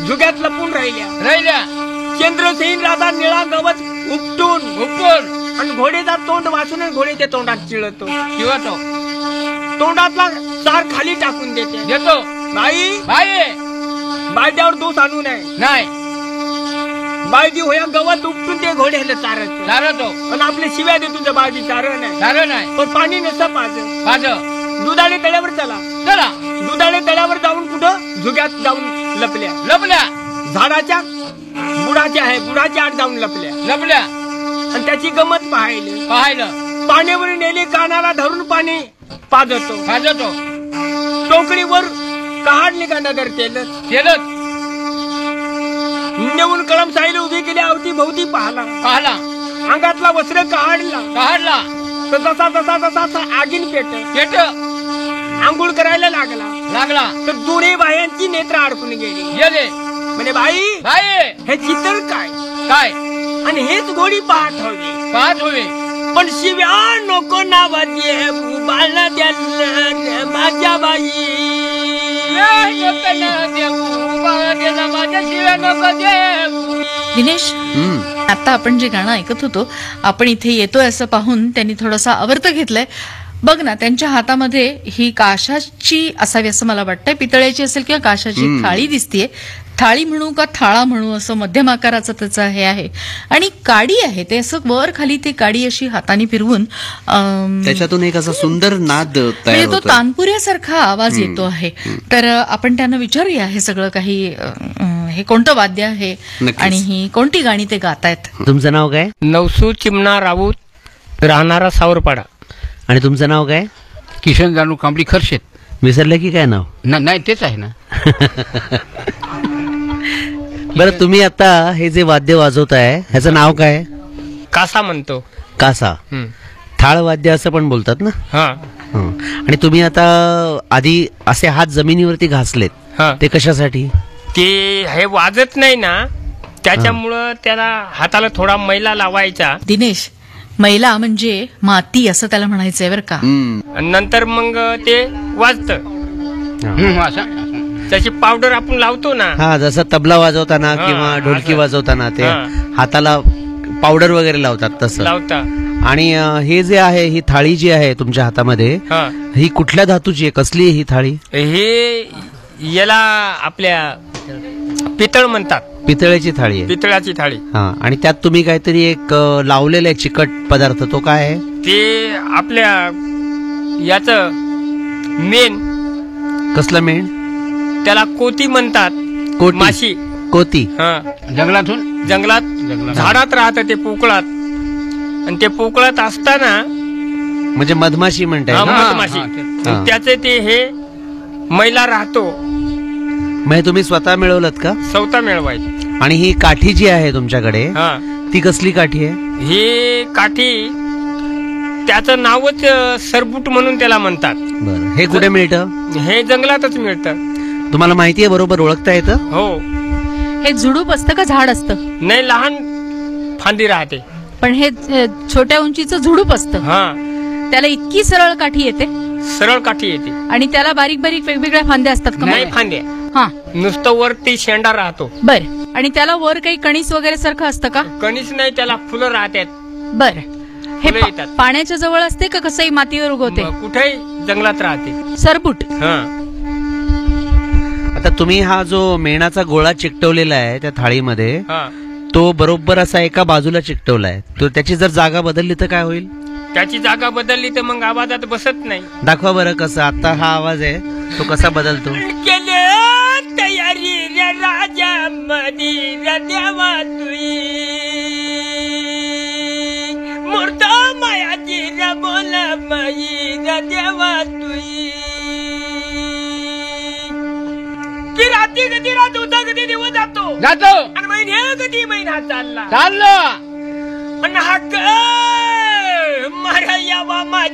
झुग्यात लपून राहिल्या. चंद्रसेन राजा निळा गवत उपटून आणि घोडेचा तोंड वाचून घोडेच्या तोंडात चिळतो. तोंडातला सार खाली टाकून देतो. बाई बायद्यावर दोष आणू नाही. बायदी होया गवत उपटून ते घोड्याला चारतो. पण आपल्या शिव्या दे तुझ्या बायदी चारण नाही. पण पाणी नसतं पाज. दुधाळे तळ्यावर चला. दुधाळे तळ्यावर जाऊन कुठं झुग्यात जाऊन लपल्या. झाडाच्या बुडाच्या आत जाऊन लपल्या. आणि त्याची गमत पाहिलं. पाण्यावर नेले, कानाला धरून पाणी पाजतो. टोकरीवर काढली का नजर तेलत नेऊन कळम साईला उभी केली. अवती भोवती पाहला. अंगातला वस्त्र काढला. तसा आगीन पेट आंघोळ करायला लागला. तर दोन्ही बायांची नेत्र अडकून गेली. म्हणे बाई हे चित्र काय आणि हेच गोडी पाहत हवी. पण शिव्या नको नावा दे बाळा द्याला माझ्या बाई. दिनेश, आता आपण जे गाणं ऐकत होतो, आपण इथे येतोय असं पाहून त्यांनी थोडासा आवर्त घेतलाय. बघ ना, त्यांच्या हातामध्ये ही काशाची असावी असं मला वाटतंय. पितळेची असेल किंवा काशाची थाळी दिसतीये. थाळी म्हणू का थाळा म्हणू, असं मध्यम आकाराचं त्याचं हे आहे. आणि काडी आहे, ते असं वर खाली ती काडी अशी हाताने फिरवून त्याच्यातून एक असा सुंदर नाद तयार होतो. तो तानपुऱ्यासारखा आवाज येतो आहे. तर आपण त्यांना विचारूया हे सगळं काही, हे कोणतं वाद्य आहे आणि ही कोणती गाणी ते गातायत. तुमचं नाव काय? नवसू चिमणा राऊत, राहणारा सावरपाडा. आणि तुमचं नाव काय? किशन जानू कांबळी खरशेत. विसरलं की काय नाव? नाही तेच आहे ना. बरं, तुम्ही आता हे जे वाद्य वाजवताय ह्याचं नाव काय? कासा म्हणतो. कासा. थाळ वाद्य असं पण बोलतात ना. आणि तुम्ही आता आधी असे हात जमिनीवरती घासलेत, ते कशासाठी? ते हे वाजत नाही ना, त्याच्यामुळं त्याला हाताला थोडा मैला लावायचा. दिनेश, मैला म्हणजे माती असं त्याला म्हणायचंय बरं का. नंतर मग ते वाजतं. त्याची पावडर आपण लावतो ना. हा, जसं तबला वाजवताना किंवा ढोलकी वाजवताना ते हाताला पावडर वगैरे लावतात तसं लावता. आणि हे जे आहे, ही थाळी जी आहे तुमच्या हातामध्ये, ही कुठल्या धातूची आहे? कसली आहे ही थाळी? हे याला आपल्या पितळ म्हणतात. पितळेची थाळी आहे. पितळाची थाळी. हा, आणि त्यात तुम्ही काहीतरी एक लावलेलं आहे चिकट पदार्थ, तो काय आहे? ते आपल्या याच मेन. कसलं मेन? त्याला कोती म्हणतात. माशी. कोती. जंगलात झाडात राहतं ते पोकळात. आणि ते पोकळात असताना म्हणजे मधमाशी म्हणताय? मधमाशी. त्याचे ते हे मैला राहतो. म्हणजे तुम्ही स्वतः मिळवलं का? स्वतः मिळवायचं. आणि ही काठी जी आहे तुमच्याकडे, ती कसली काठी आहे? ही काठी त्याचं नावच सरबूट म्हणून त्याला म्हणतात. बरं, हे कुठे मिळतं? हे जंगलातच मिळतं. तुम्हाला माहिती आहे? बरोबर ओळखता येतं? हो. हे झुडूप असतं का झाड असतं? नाही, लहान फांदी राहते. पण हे छोट्या उंचीचं झुडूप असतं. त्याला इतकी सरळ काठी येते? सरळ काठी येते. आणि त्याला बारीक बारीक वेगवेगळ्या फांद्या असतात का? नाही फांद्या. नुसतं वरती शेंडा राहतो. बर. आणि त्याला वर काही कणीस वगैरे सारखं असतं का? कणीस नाही, त्याला फुलं राहतात. बर. हे पाण्याच्या जवळ असते का कसंही मातीवर उगवते? कुठेही जंगलात राहते. सरबूट. आता तुम्ही हा जो मेणाचा गोळा चिकटवलेला आहे त्या थाळीमध्ये, तो बरोबर असा एका बाजूला चिकटवला आहे. तो त्याची जर जागा बदलली तर काय होईल? त्याची जागा बदलली तर मग आवाजात बसत नाही. दाखवा बरं कसं. आता हा आवाज आहे तो कसा बदलतो? तयारी राजा मदी देवा तुई मूर्ता मायाची बोल मई देवा तुई. की रात्री कधी रात होता, कधी दिवस जातो आणि महिन्या कधी महिना चालला. आणि हा मारा यावा माझ्या